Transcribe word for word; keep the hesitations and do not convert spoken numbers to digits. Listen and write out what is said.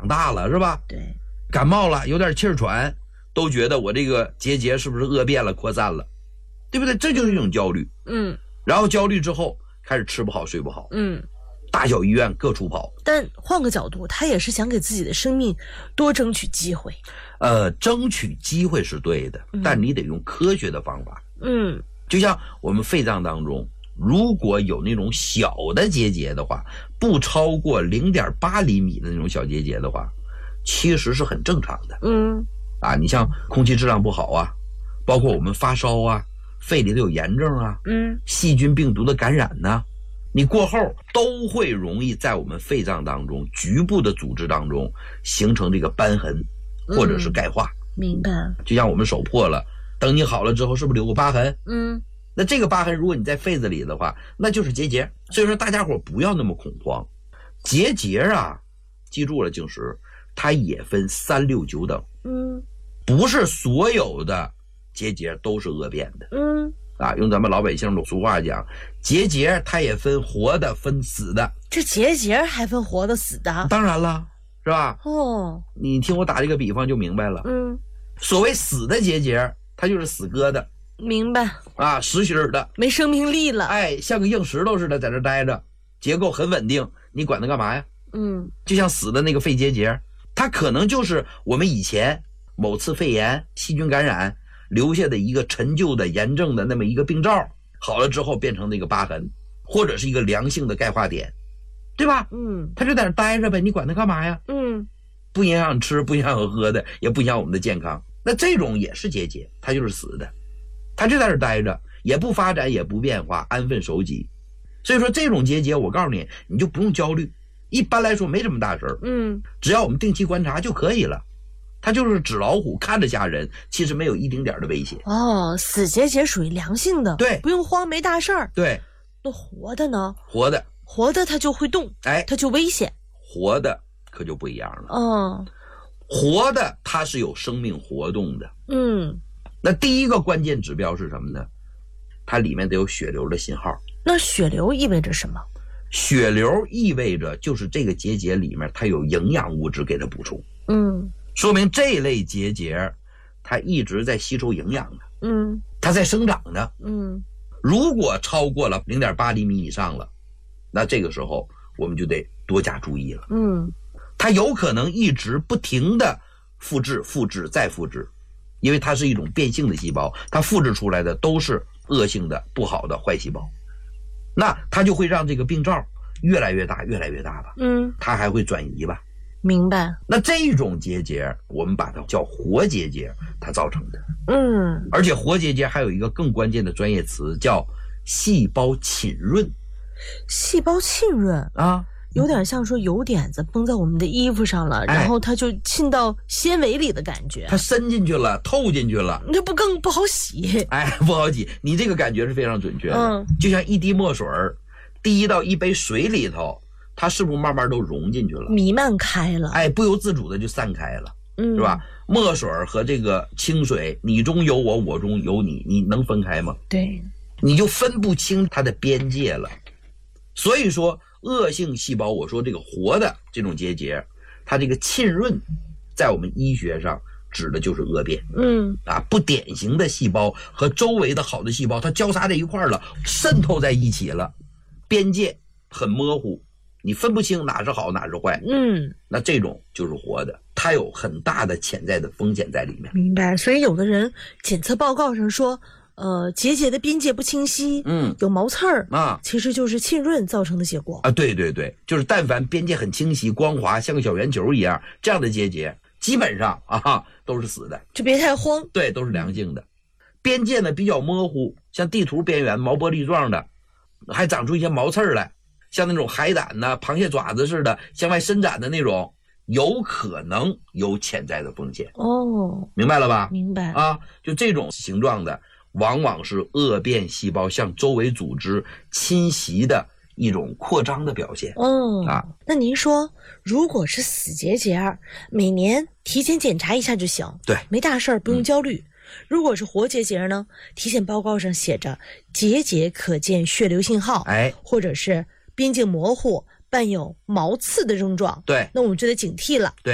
长大了是吧？ 对， 感冒了有点气儿喘，都觉得我这个结节是不是恶变了扩散了，对不对？这就是一种焦虑。 嗯， 然后焦虑之后开始吃不好睡不好， 嗯， 大小医院各处跑。 但换个角度，他也是想给自己的生命多争取机会。 呃，争取机会是对的， 嗯、 但你得用科学的方法。 嗯， 就像我们肺脏当中，如果有那种小的结节的话，不超过 零点八厘米的那种小结节的话，其实是很正常的。 嗯， 啊，你像空气质量不好啊，包括我们发烧啊，肺里头有炎症啊， 嗯， 细菌病毒的感染呢、啊，你过后都会容易在我们肺脏当中局部的组织当中形成这个瘢痕或者是钙化。 嗯、明白。 就像我们手破了，等你好了之后是不是留个疤痕？ 嗯， 那这个疤痕如果你在肺子里的话，那就是结节。所以说大家伙不要那么恐慌。结节啊，记住了，静石，它也分三六九等。 嗯， 不是所有的结节都是恶变的。 嗯， 啊，用咱们老百姓的俗话讲，结节它也分活的分死的。 这结节还分活的死的？ 当然了，是吧？ 哦， 你听我打这个比方就明白了。 嗯， 所谓死的结节，它就是死疙瘩。 明白啊，实心的， 没生命力了。 哎，像个硬石头似的在这待着，结构很稳定，你管它干嘛呀？ 嗯， 就像死的那个肺结节，它可能就是我们以前某次肺炎细菌感染留下的一个陈旧的炎症的那么一个病灶，好了之后变成那个疤痕，或者是一个良性的钙化点，对吧？ 嗯， 它就在那待着呗，你管它干嘛呀？ 嗯， 不影响吃，不影响喝的，也不影响我们的健康。那这种也是结节，它就是死的，它就在这待着，也不发展，也不变化，安分守己。所以说这种结节，我告诉你，你就不用焦虑，一般来说没什么大事儿。 嗯， 只要我们定期观察就可以了。它就是纸老虎，看着吓人，其实没有一丁点的威胁。 哦，死结节属于良性的， 对， 不用慌，没大事儿。 对， 那活的呢？ 活的， 活的它就会动， 哎， 它就危险。 活的可就不一样了。 哦， 活的它是有生命活动的。 嗯， 那第一个关键指标是什么呢？它里面得有血流的信号。 那血流意味着什么？ 血流意味着就是这个结节里面它有营养物质给它补充。 嗯， 说明这类结节它一直在吸收营养的。 嗯， 它在生长的。 嗯， 如果超过了 零点八厘米以上了，那这个时候我们就得多加注意了。 嗯， 它有可能一直不停的复制复制再复制，因为它是一种变性的细胞，它复制出来的都是恶性的不好的坏细胞，那它就会让这个病灶越来越大越来越大吧。 嗯， 它还会转移吧。 明白。 那这种结节我们把它叫活结节，它造成的。 嗯， 而且活结节还有一个更关键的专业词叫细胞浸润。 细胞浸润啊， 有点像说油点子崩在我们的衣服上了， 哎、 然后它就浸到纤维里的感觉， 它伸进去了，透进去了， 这不更不好洗？ 哎，不好洗。你这个感觉是非常准确的。 嗯， 就像一滴墨水滴到一杯水里头，它是不是慢慢都溶进去了， 弥漫开了？ 哎，不由自主的就散开了， 嗯， 是吧？墨水和这个清水，你中有我，我中有你，你能分开吗？ 对， 你就分不清它的边界了。所以说恶性细胞，我说这个活的这种结节，它这个浸润在我们医学上指的就是恶变。 嗯， 啊，不典型的细胞和周围的好的细胞它交叉在一块了，渗透在一起了，边界很模糊，你分不清哪是好哪是坏。 嗯， 那这种就是活的，它有很大的潜在的风险在里面。 明白。所以有的人检测报告上说呃，结节的边界不清晰， 嗯， 有毛刺儿啊， 其实就是浸润造成的结果啊。对对对，就是但凡边界很清晰、光滑，像个小圆球一样，这样的结节基本上啊都是死的， 就别太慌。 对，都是良性的。边界呢比较模糊，像地图边缘毛玻璃状的，还长出一些毛刺儿来，像那种海胆呐、螃蟹爪子似的向外伸展的那种，有可能有潜在的风险。 哦， 明白了吧？ 明白啊，就这种形状的往往是恶变细胞向周围组织侵袭的一种扩张的表现。 哦， 啊， 那您说如果是死结节，每年提前检查一下就行， 对， 没大事儿，不用焦虑。嗯，如果是活结节呢，体检报告上写着结节可见血流信号， 哎， 或者是边界模糊伴有毛刺的症状， 对， 那我们就得警惕了。 对。